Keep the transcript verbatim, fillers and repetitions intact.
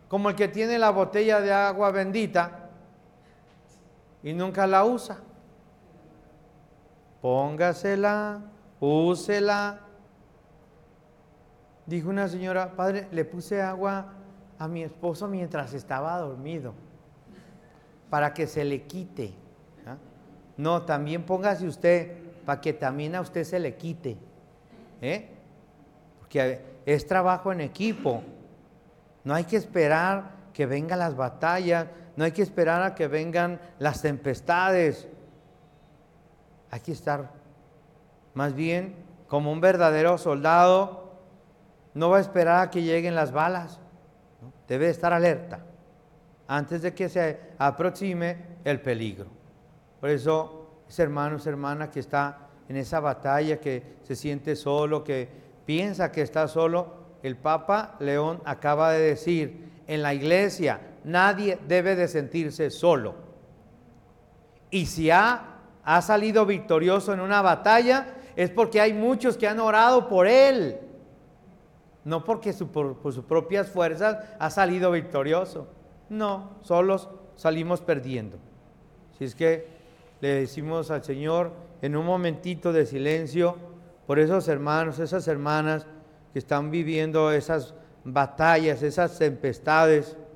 como el que tiene la botella de agua bendita y nunca la usa. Póngasela, úsela. Dijo una señora: padre, le puse agua a mi esposo mientras estaba dormido, para que se le quite. ¿Ah? No, también póngase usted, para que también a usted se le quite. ¿Eh? Porque es trabajo en equipo. No hay que esperar que vengan las batallas, no hay que esperar a que vengan las tempestades. Hay que estar más bien como un verdadero soldado. No va a esperar a que lleguen las balas, ¿no? Debe estar alerta antes de que se aproxime el peligro. Por eso, ese hermano, esa hermana que está en esa batalla, que se siente solo, que piensa que está solo, el Papa León acaba de decir: en la iglesia nadie debe de sentirse solo. Y si ha, ha salido victorioso en una batalla, es porque hay muchos que han orado por él. No porque su, por, por sus propias fuerzas ha salido victorioso. No, solos salimos perdiendo. Si es que le decimos al Señor en un momentito de silencio por esos hermanos, esas hermanas que están viviendo esas batallas, esas tempestades,